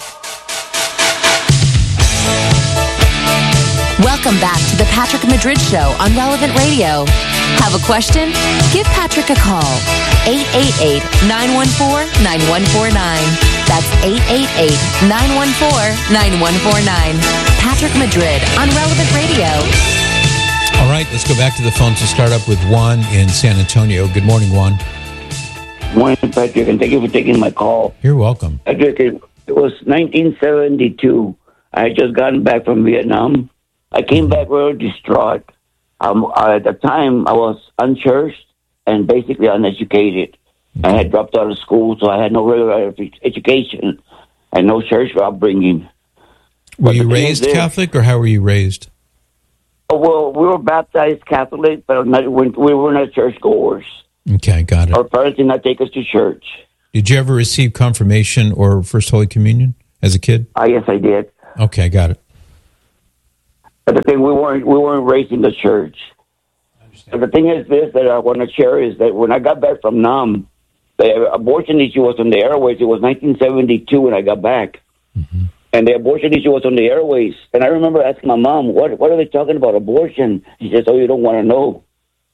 Welcome back to the Patrick Madrid Show on Relevant Radio. Have a question? Give Patrick a call. eight eight eight, nine one four, nine one four nine. That's eight eight eight, nine one four, nine one four nine. Patrick Madrid on Relevant Radio. All right, let's go back to the phone to start up with Juan in San Antonio. Good morning, Juan. Morning, Patrick, and thank you for taking my call. You're welcome. Patrick, it, it was nineteen seventy-two. I had just gotten back from Vietnam. I came back really distraught. Um, at the time, I was unchurched and basically uneducated. Mm-hmm. I had dropped out of school, so I had no regular education and no church upbringing. Were but you raised there, Catholic, or how were you raised? Well, we were baptized Catholic, but not, we were not churchgoers. Okay, got it. Our parents did not take us to church. Did you ever receive confirmation or First Holy Communion as a kid? Uh, yes, I did. Okay, got it. But the thing, we weren't we weren't raised in the church. But the thing is this that I want to share is that when I got back from Nam, the abortion issue was on the airways. It was nineteen seventy-two when I got back. Mm-hmm. And the abortion issue was on the airways. And I remember asking my mom, what what are they talking about abortion? She says, oh, you don't want to know.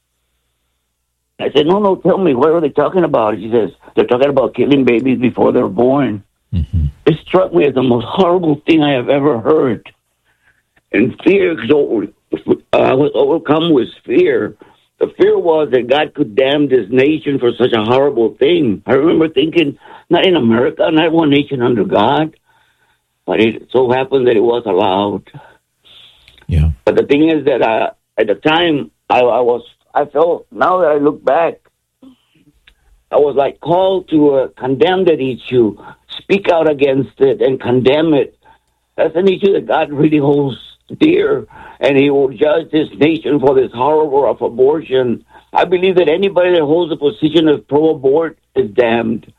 I said, no, no, tell me, what are they talking about? She says, they're talking about killing babies before they're born. Mm-hmm. It struck me as the most horrible thing I have ever heard. And fear, so uh, I was overcome with fear. The fear was that God could damn this nation for such a horrible thing. I remember thinking, not in America, not one nation under God. But it so happened that it was allowed. Yeah. But the thing is that I, at the time, I, I was, I felt, now that I look back, I was like called to uh, condemn that issue, speak out against it, and condemn it. That's an issue that God really holds dear, and He will judge this nation for this horror of abortion. I believe that anybody that holds a position of pro-abort is damned.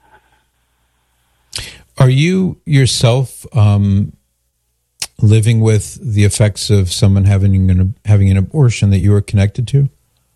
Are you yourself um, living with the effects of someone having an, having an abortion that you are connected to?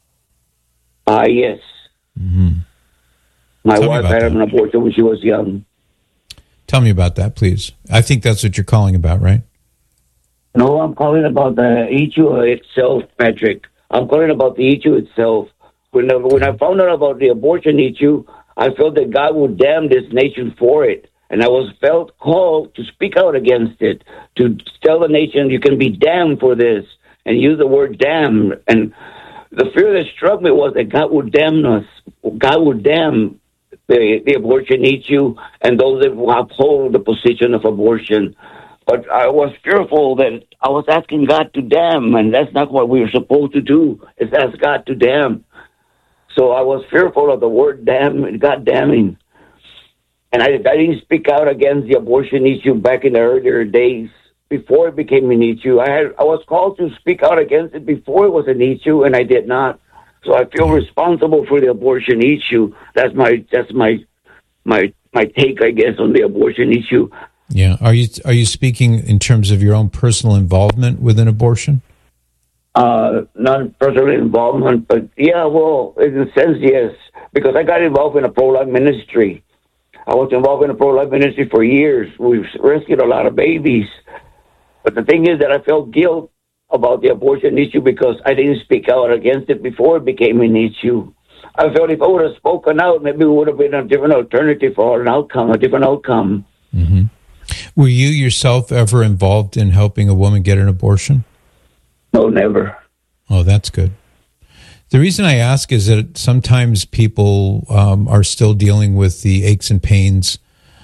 Ah, uh, yes. Mm-hmm. My Tell wife had that. an abortion when she was young. Tell me about that, please. I think that's what you're calling about, right? No, I'm calling about the issue itself, Patrick. I'm calling about the issue itself. When I, when I found out about the abortion issue, I felt that God would damn this nation for it. And I was felt called to speak out against it, to tell the nation you can be damned for this, and use the word damn. And the fear that struck me was that God would damn us. God would damn the, the abortion issue and those that uphold the position of abortion. But I was fearful that I was asking God to damn, and that's not what we were supposed to do, is ask God to damn. So I was fearful of the word damn, God damning. And I, I didn't speak out against the abortion issue back in the earlier days, before it became an issue. I had I was called to speak out against it before it was an issue, and I did not. So I feel responsible for the abortion issue. That's my that's my my my take, I guess, on the abortion issue. Yeah. Are you are you speaking in terms of your own personal involvement with an abortion? Uh, not personal involvement, but yeah, well, in a sense, yes, because I got involved in a pro-life ministry. I was involved in a pro-life ministry for years. We've rescued a lot of babies. But the thing is that I felt guilt about the abortion issue because I didn't speak out against it before it became an issue. I felt if I would have spoken out, maybe it would have been a different alternative or an outcome, a different outcome. Mm-hmm. Were you yourself ever involved in helping a woman get an abortion? No, never. Oh, that's good. The reason I ask is that sometimes people um, are still dealing with the aches and pains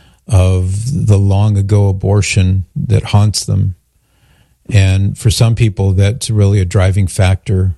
of the long ago abortion that haunts them. And for some people, that's really a driving factor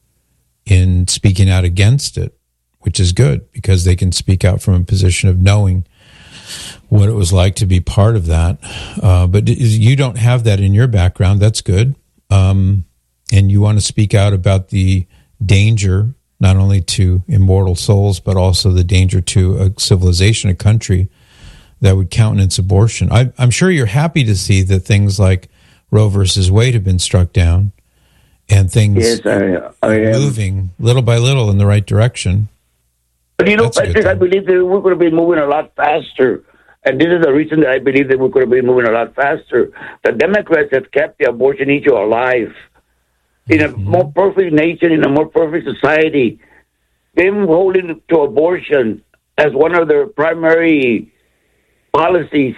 in speaking out against it, which is good because they can speak out from a position of knowing what it was like to be part of that. Uh, but you don't have that in your background. That's good. Um, and you want to speak out about the danger, not only to immortal souls, but also the danger to a civilization, a country that would countenance abortion. I, I'm sure you're happy to see that things like Roe versus Wade have been struck down and things yes, I, I are moving little by little in the right direction. But you know, That's Patrick, I believe that we could have been moving a lot faster. And this is the reason that I believe that we could have been moving a lot faster. The Democrats have kept the abortion issue alive. In a mm-hmm. more perfect nation, in a more perfect society, them holding to abortion as one of their primary policies.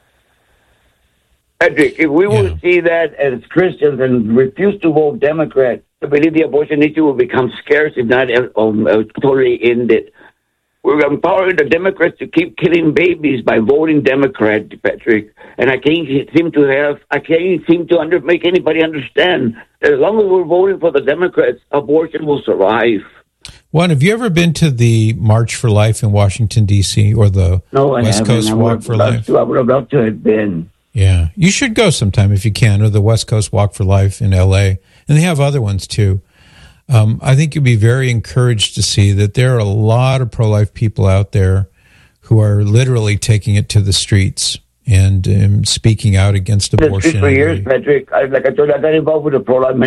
Patrick, if we yeah. would see that as Christians and refuse to vote Democrat, I believe the abortion issue will become scarce, if not um, uh, totally ended. We're empowering the Democrats to keep killing babies by voting Democrat, Patrick. And I can't seem to have, I can't seem to under, make anybody understand that as long as we're voting for the Democrats, abortion will survive. Juan, have you ever been to the March for Life in Washington, D C, or the no, West Coast Walk for Life? To, I would have loved to have been. Yeah, you should go sometime if you can, or the West Coast Walk for Life in L A, and they have other ones too. Um, I think you'd be very encouraged to see that there are a lot of pro-life people out there who are literally taking it to the streets and um, speaking out against abortion. For years, Patrick, I, like I told you, I got involved with the pro-life